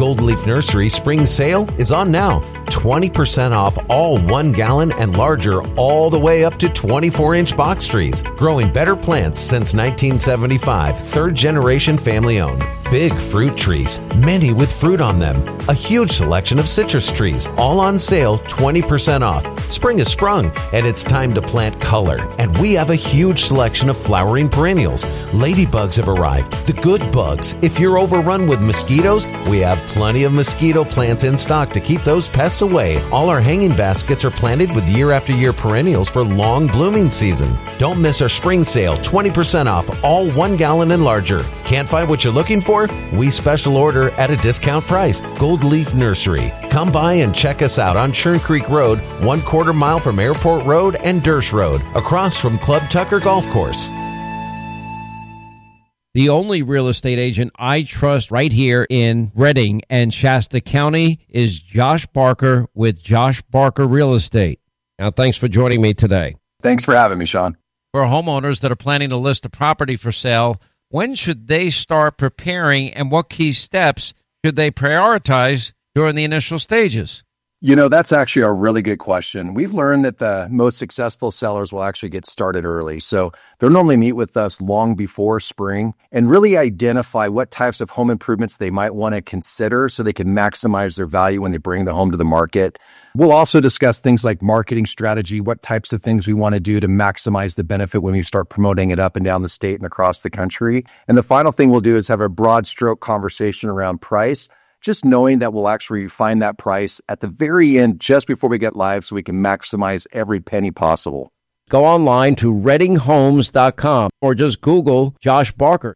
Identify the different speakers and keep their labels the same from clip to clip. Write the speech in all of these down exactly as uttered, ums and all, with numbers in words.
Speaker 1: Gold Leaf Nursery spring sale is on now. twenty percent off all one gallon and larger all the way up to twenty-four inch box trees. Growing better plants since nineteen seventy-five. Third generation family owned. Big fruit trees, many with fruit on them. A huge selection of citrus trees, all on sale, twenty percent off. Spring has sprung, and it's time to plant color. And we have a huge selection of flowering perennials. Ladybugs have arrived, the good bugs. If you're overrun with mosquitoes, we have plenty of mosquito plants in stock to keep those pests away. All our hanging baskets are planted with year after year perennials for long blooming season. Don't miss our spring sale, twenty percent off, all one gallon and larger. Can't find what you're looking for? We special order at a discount price. Gold Leaf Nursery. Come by and check us out on Churn Creek Road, one quarter mile from Airport Road and Dersh Road, across from Club Tucker Golf Course.
Speaker 2: The only real estate agent I trust right here in Redding and Shasta County is Josh Barker with Josh Barker Real Estate. Now, thanks for joining me today.
Speaker 3: Thanks for having me, Sean.
Speaker 2: For homeowners that are planning to list a property for sale, when should they start preparing, and what key steps should they prioritize during the initial stages?
Speaker 3: You know, that's actually a really good question. We've learned that the most successful sellers will actually get started early. So they'll normally meet with us long before spring and really identify what types of home improvements they might want to consider so they can maximize their value when they bring the home to the market. We'll also discuss things like marketing strategy, what types of things we want to do to maximize the benefit when we start promoting it up and down the state and across the country. And the final thing we'll do is have a broad stroke conversation around price, just knowing that we'll actually find that price at the very end just before we get live so we can maximize every penny possible.
Speaker 2: Go online to redding homes dot com or just Google Josh Barker.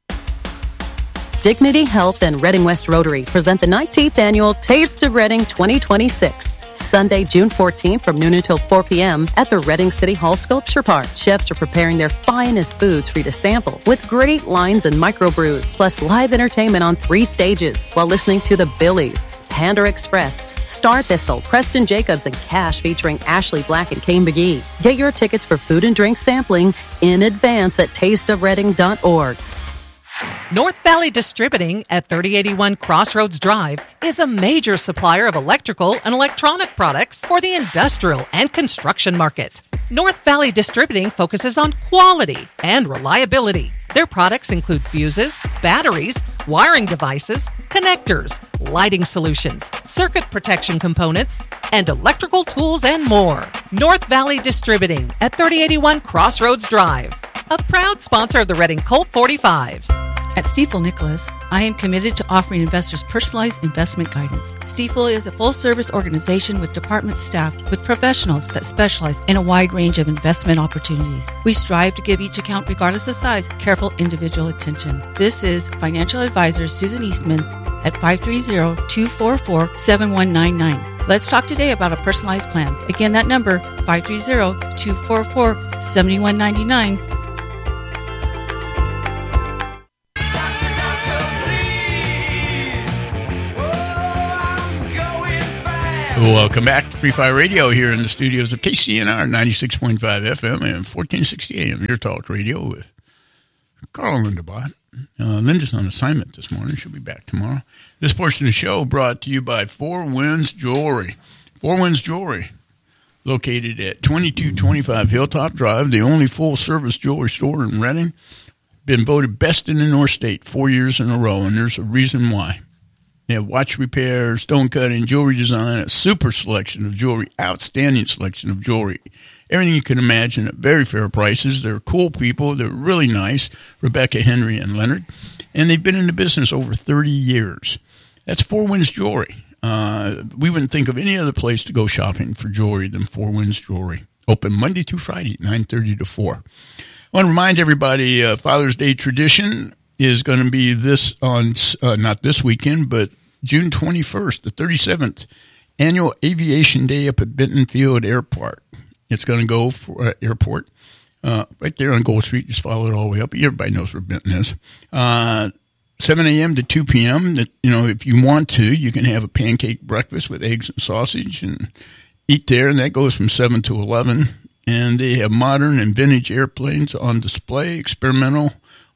Speaker 4: Dignity Health and Redding West Rotary present the nineteenth Annual Taste of Redding twenty twenty-six. Sunday, June fourteenth from noon until four p.m. at the Redding City Hall Sculpture Park. Chefs are preparing their finest foods for you to sample with great lines and microbrews, plus live entertainment on three stages while listening to the Billies, Panda Express, Star Thistle, Preston Jacobs, and Cash featuring Ashley Black and Kane McGee. Get your tickets for food and drink sampling in advance at taste of redding dot org.
Speaker 5: North Valley Distributing at thirty eighty-one Crossroads Drive is a major supplier of electrical and electronic products for the industrial and construction markets. North Valley Distributing focuses on quality and reliability. Their products include fuses, batteries, wiring devices, connectors, lighting solutions, circuit protection components, and electrical tools and more. North Valley Distributing at thirty eighty-one Crossroads Drive, a proud sponsor of the Redding Colt forty-fives.
Speaker 6: At Stifel Nicholas, I am committed to offering investors personalized investment guidance. Stifel is a full-service organization with departments staffed with professionals that specialize in a wide range of investment opportunities. We strive to give each account, regardless of size, careful individual attention. This is financial advisor Susan Eastman at five three zero, two four four, seven one nine nine. Let's talk today about a personalized plan. Again, that number, five three zero, two four four, seven one nine nine.
Speaker 7: Welcome back to Free Fire Radio here in the studios of K C N R ninety-six point five F M and fourteen sixty A M, your talk radio with Carl Linderbot. Uh, Linda's on assignment this morning. She'll be back tomorrow. This portion of the show brought to you by Four Winds Jewelry. Four Winds Jewelry, located at twenty-two twenty-five Hilltop Drive, the only full-service jewelry store in Redding. Been voted best in the North State four years in a row, and there's a reason why. They have watch repair, stone cutting, jewelry design, a super selection of jewelry, outstanding selection of jewelry. Everything you can imagine at very fair prices. They're cool people. They're really nice, Rebecca, Henry, and Leonard. And they've been in the business over thirty years. That's Four Winds Jewelry. Uh, we wouldn't think of any other place to go shopping for jewelry than Four Winds Jewelry. Open Monday through Friday, nine thirty to four. I want to remind everybody, uh, Father's Day tradition is going to be this on, uh, not this weekend, but June twenty-first, the thirty-seventh Annual Aviation Day up at Benton Field Airport. It's going to go for uh, airport uh, right there on Gold Street. Just follow it all the way up. Everybody knows where Benton is. Uh, seven a.m. to two p.m. That, you know, if you want to, you can have a pancake breakfast with eggs and sausage and eat there, and that goes from seven to eleven. And they have modern and vintage airplanes on display, experimental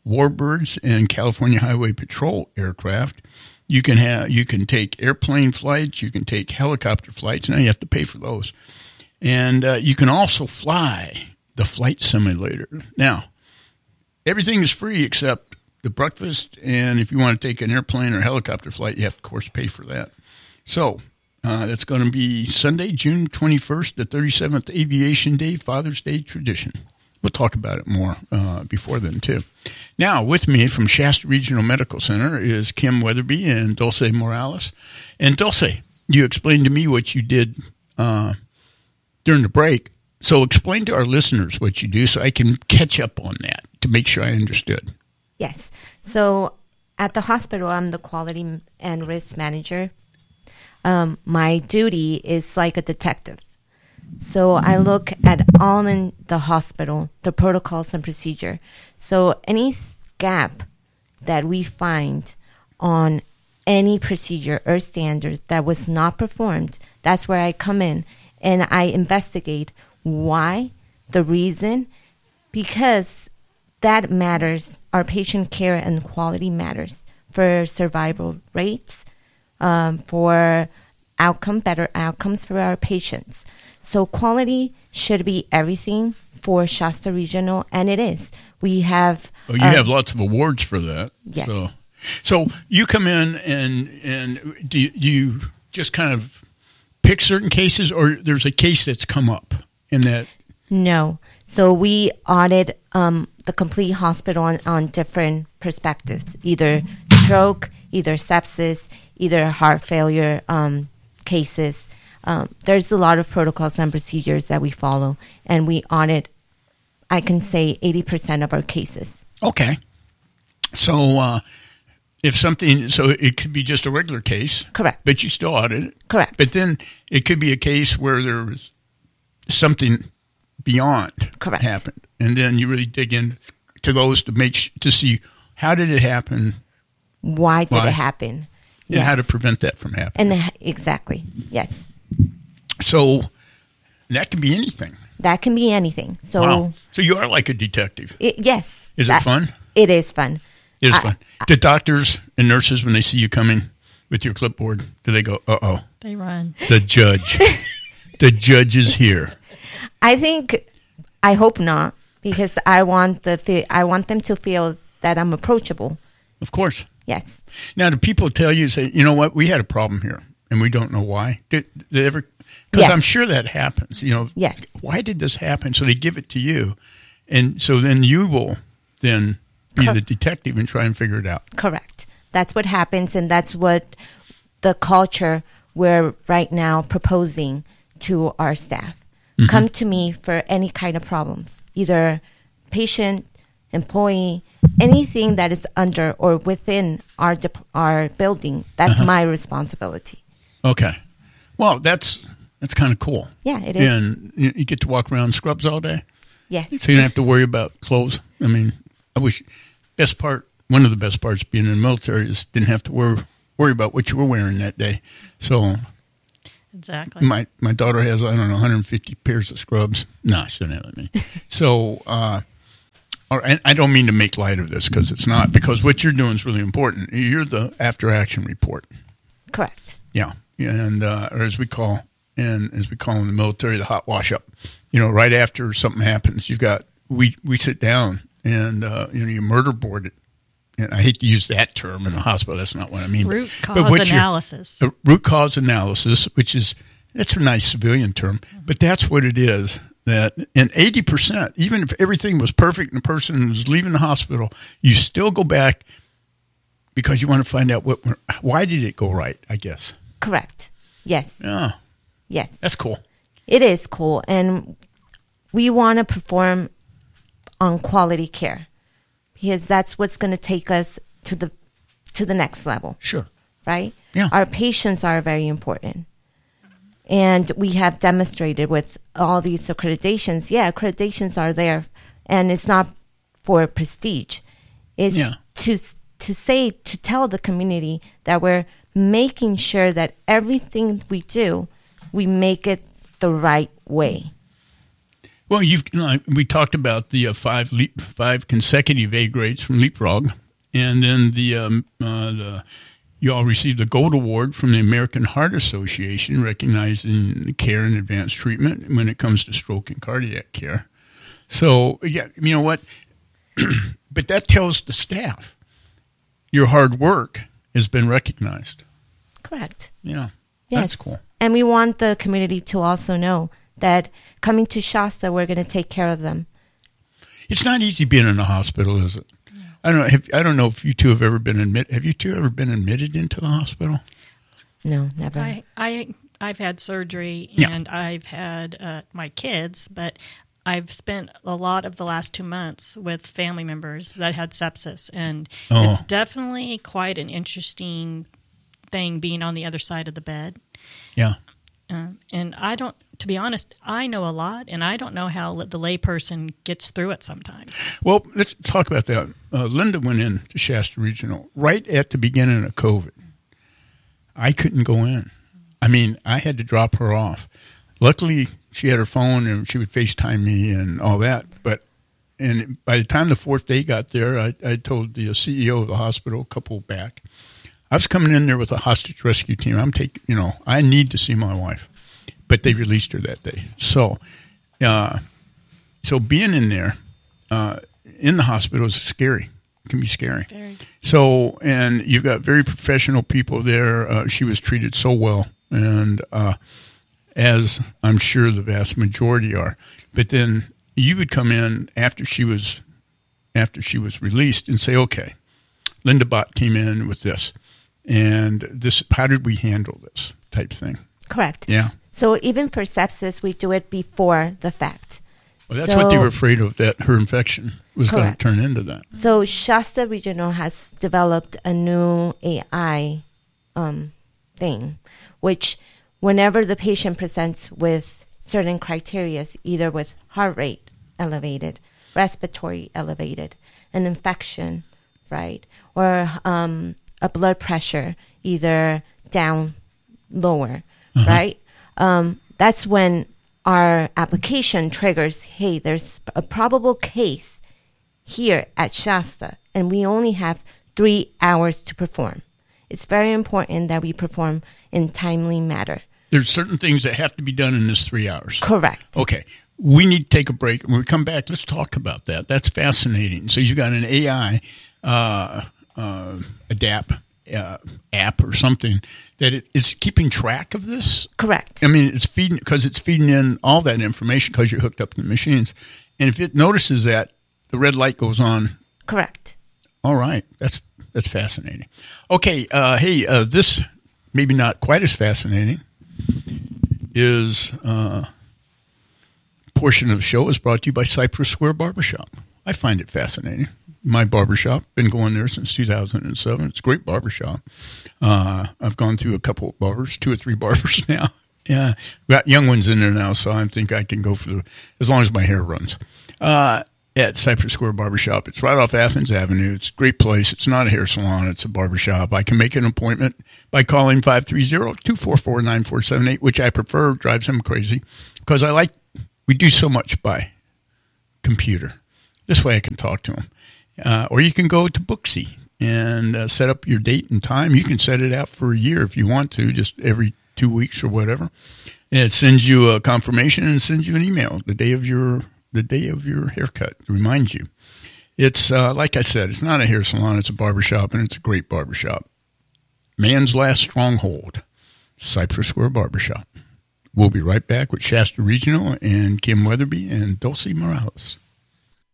Speaker 7: Warbirds and California Highway Patrol aircraft. You can have you can take airplane flights. You can take helicopter flights. Now you have to pay for those, and uh, you can also fly the flight simulator. Now, everything is free except the breakfast, and if you want to take an airplane or helicopter flight, you have to, of course, pay for that. So uh, that's going to be Sunday, June twenty-first, the thirty-seventh Aviation Day, Father's Day tradition. We'll talk about it more uh, before then, too. Now, with me from Shasta Regional Medical Center is Kim Weatherby and Dulce Morales. And Dulce, you explained to me what you did uh, during the break. So explain to our listeners what you do so I can catch up on that to make sure I understood.
Speaker 8: Yes. So at the hospital, I'm the quality and risk manager. Um, my duty is like a detective. So I look at all in the hospital, the protocols and procedure. So any gap that we find on any procedure or standard that was not performed, that's where I come in and I investigate why, the reason, because that matters. Our patient care and quality matters for survival rates, um, for outcome, better outcomes for our patients. So quality should be everything for Shasta Regional, and it is. We have...
Speaker 7: Oh, you uh, have lots of awards for that.
Speaker 8: Yes.
Speaker 7: So, so you come in and and do you, do you just kind of pick certain cases, or there's a case that's come up in that?
Speaker 8: No. So we audit um, the complete hospital on, on different perspectives, either stroke, either sepsis, either heart failure um, cases. Um, there's a lot of protocols and procedures that we follow, and we audit, I can say, eighty percent of our cases.
Speaker 7: Okay. So uh, if something, so it could be just a regular case.
Speaker 8: Correct.
Speaker 7: But you still audit it.
Speaker 8: Correct.
Speaker 7: But then it could be a case where there was something beyond
Speaker 8: Correct.
Speaker 7: happened. And then you really dig into those to make sh- to see how did it happen?
Speaker 8: Why did
Speaker 7: Why?
Speaker 8: it happen?
Speaker 7: And
Speaker 8: Yes.
Speaker 7: how to prevent that from happening.
Speaker 8: And uh, exactly, yes.
Speaker 7: So that can be anything.
Speaker 8: That can be anything. So
Speaker 7: Wow. So you are like a detective.
Speaker 8: it, yes.
Speaker 7: Is it
Speaker 8: that-
Speaker 7: fun?
Speaker 8: It is fun.
Speaker 7: It is
Speaker 8: I-
Speaker 7: fun. Do doctors and nurses, when they see you coming with your clipboard, do they go, uh-oh,
Speaker 9: They run.
Speaker 7: the judge. The judge is here.
Speaker 8: I think, I hope not, because I want the fe- I want them to feel that I'm approachable.
Speaker 7: Of course.
Speaker 8: Yes.
Speaker 7: Now, do people tell you, say, you know what, we had a problem here, and we don't know why? Did, did they ever? Because
Speaker 8: Yes.
Speaker 7: I'm sure that happens. You know,
Speaker 8: Yes.
Speaker 7: Why did this happen? So they give it to you, and so then you will then be
Speaker 8: Cor-
Speaker 7: the detective and try and figure it out.
Speaker 8: Correct. That's what happens, and that's what the culture we're right now proposing to our staff.
Speaker 7: Mm-hmm.
Speaker 8: Come to me for any kind of problems, either patient, employee, anything that is under or within our dep- our building. That's
Speaker 7: Uh-huh.
Speaker 8: my responsibility.
Speaker 7: Okay. Well, that's that's kind of cool.
Speaker 8: Yeah, it is.
Speaker 7: And you, you get to walk around in scrubs all day,
Speaker 8: Yes.
Speaker 7: so you don't have to worry about clothes. I mean, I wish best part, one of the best parts of being in the military is didn't have to worry worry about what you were wearing that day. So
Speaker 9: Exactly.
Speaker 7: my my daughter has, I don't know, one hundred fifty pairs of scrubs. No, she doesn't have that many. So, uh, or, and I don't mean to make light of this because it's not, because what you're doing is really important. You're the after action report.
Speaker 8: Correct.
Speaker 7: Yeah, and uh, or as we call and as we call in the military, the hot wash up. You know, right after something happens, you've got we we sit down and uh, you know you murder board it. And I hate to use that term in the hospital. That's not what I mean.
Speaker 9: Root
Speaker 7: But
Speaker 9: cause
Speaker 7: what you're-
Speaker 9: analysis.
Speaker 7: a root cause analysis, which is that's a nice civilian term, but that's what it is. That in eighty percent, even if everything was perfect and the person was leaving the hospital, you still go back because you want to find out what why did it go right. I guess.
Speaker 8: Correct. Yes.
Speaker 7: Yeah,
Speaker 8: Yes.
Speaker 7: that's cool.
Speaker 8: It is cool, and we want to perform on quality care because that's what's going to take us to the to the next level,
Speaker 7: Sure.
Speaker 8: right?
Speaker 7: Yeah.
Speaker 8: Our patients are very important, and we have demonstrated with all these accreditations. Yeah, accreditations are there, and it's not for prestige. It's
Speaker 7: Yeah.
Speaker 8: to to say to tell the community that we're making sure that everything we do, we make it the right way.
Speaker 7: Well, you've you know, we talked about the uh, five leap, five consecutive A grades from Leapfrog, and then the um, uh, the you all received the Gold Award from the American Heart Association, recognizing care and advanced treatment when it comes to stroke and cardiac care. So, yeah, you know what? But that tells the staff your hard work has been recognized.
Speaker 8: Correct.
Speaker 7: Yeah,
Speaker 8: yes.
Speaker 7: That's cool.
Speaker 8: And we want the community to also know that coming to Shasta, we're going to take care of them.
Speaker 7: It's not easy being in a hospital, is it? Yeah. I don't know. Have, I don't know if you two have ever been admitted. Have you two ever been admitted into the hospital?
Speaker 8: No, never.
Speaker 9: I, I I've had surgery and yeah. I've had uh, my kids, but I've spent a lot of the last two months with family members that had sepsis, and oh. it's definitely quite an interesting thing being on the other side of the bed.
Speaker 7: Yeah.
Speaker 9: Um, and I don't, to be honest, I know a lot, and I don't know how the layperson gets through it sometimes.
Speaker 7: Well, let's talk about that. Uh, Linda went in to Shasta Regional right at the beginning of COVID. I couldn't go in. I mean, I had to drop her off. Luckily, she had her phone, and she would FaceTime me and all that. But and by the time the fourth day got there, I, I told the C E O of the hospital, a couple back, I was coming in there with a hostage rescue team. I'm taking, you know, I need to see my wife, but they released her that day. So, uh, so being in there, uh, in the hospital is scary. It can be scary.
Speaker 9: Very.
Speaker 7: So, and you've got very professional people there. Uh, she was treated so well, and uh, as I'm sure the vast majority are. But then you would come in after she was, after she was released, and say, "Okay, Linda Bott came in with this." And this, how did we handle this type thing?
Speaker 8: Correct.
Speaker 7: Yeah.
Speaker 8: So even for sepsis, we do it before the fact.
Speaker 7: Well, that's
Speaker 8: so,
Speaker 7: what they were afraid of, that her infection was going to turn into that.
Speaker 8: So Shasta Regional has developed a new A I um, thing, which whenever the patient presents with certain criteria, either with heart rate elevated, respiratory elevated, an infection, right, or um, a blood pressure either down, lower, uh-huh. right? Um, that's when our application triggers, hey, there's a probable case here at Shasta, and we only have three hours to perform. It's very important that we perform in timely manner.
Speaker 7: There's certain things that have to be done in this three hours.
Speaker 8: Correct.
Speaker 7: Okay. We need to take a break. When we come back, let's talk about that. That's fascinating. So you've got an A I uh Uh, adapt uh, app or something that it is keeping track of this.
Speaker 8: Correct.
Speaker 7: I mean, it's feeding because it's feeding in all that information because you're hooked up to the machines, and if it notices that, the red light goes on.
Speaker 8: Correct.
Speaker 7: All right, that's that's fascinating. Okay, uh, hey, uh, this maybe not quite as fascinating is uh, portion of the show is brought to you by Cypress Square Barbershop. I find it fascinating. My barbershop, been going there since two thousand seven. It's a great barbershop. Uh, I've gone through a couple of barbers, two or three barbers now. Yeah, got young ones in there now, so I think I can go for the, as long as my hair runs. Uh, at Cypress Square Barbershop, it's right off Athens Avenue. It's a great place. It's not a hair salon. It's a barbershop. I can make an appointment by calling five three zero, two four four, nine four seven eight, which I prefer. Drives them crazy because I like, we do so much by computer. This way I can talk to them. Uh, or you can go to Booksy and uh, set up your date and time. You can set it out for a year if you want to, just every two weeks or whatever. And it sends you a confirmation and sends you an email the day of your the day of your haircut to remind you. It's uh, like I said, it's not a hair salon. It's a barbershop, and it's a great barbershop. Man's last stronghold, Cypress Square Barbershop. We'll be right back with Shasta Regional and Kim Weatherby and Dulcie Morales.